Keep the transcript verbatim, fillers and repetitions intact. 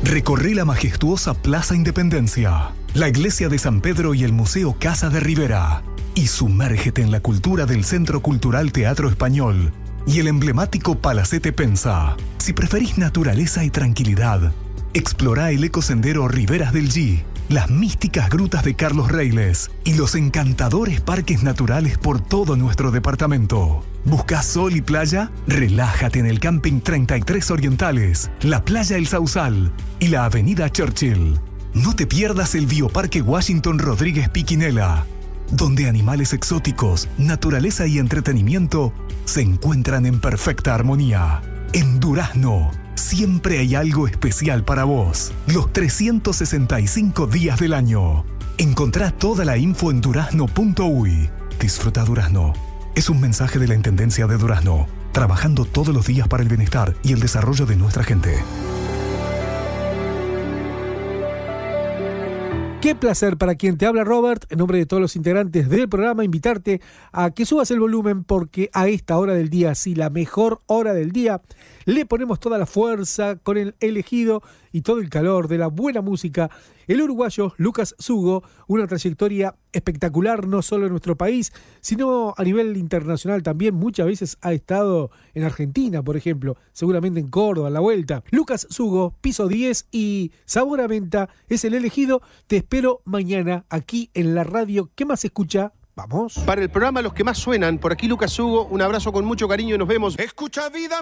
Recorre la majestuosa Plaza Independencia, la Iglesia de San Pedro y el Museo Casa de Rivera, y sumérgete en la cultura del Centro Cultural Teatro Español y el emblemático Palacete Pensa. Si preferís naturaleza y tranquilidad, explorá el ecosendero Riberas del G, las místicas grutas de Carlos Reiles y los encantadores parques naturales por todo nuestro departamento. ¿Buscás sol y playa? Relájate en el Camping treinta y tres Orientales, la Playa El Sausal y la Avenida Churchill. No te pierdas el Bioparque Washington Rodríguez Piquinela, donde animales exóticos, naturaleza y entretenimiento se encuentran en perfecta armonía. En Durazno, siempre hay algo especial para vos. Los trescientos sesenta y cinco días del año. Encontrá toda la info en durazno punto uy. Disfruta Durazno. Es un mensaje de la Intendencia de Durazno, trabajando todos los días para el bienestar y el desarrollo de nuestra gente. Qué placer para quien te habla, Robert, en nombre de todos los integrantes del programa, invitarte a que subas el volumen, porque a esta hora del día, sí, la mejor hora del día, le ponemos toda la fuerza con el elegido y todo el calor de la buena música. El uruguayo Lucas Zugo, una trayectoria espectacular no solo en nuestro país, sino a nivel internacional también. Muchas veces ha estado en Argentina, por ejemplo, seguramente en Córdoba, en la vuelta. Lucas Zugo, piso diez y Sabor a Menta es el elegido. Te espero mañana aquí en la radio. ¿Qué más se escucha? Vamos. Para el programa Los que más suenan, por aquí Lucas Zugo, un abrazo con mucho cariño y nos vemos. Escucha vida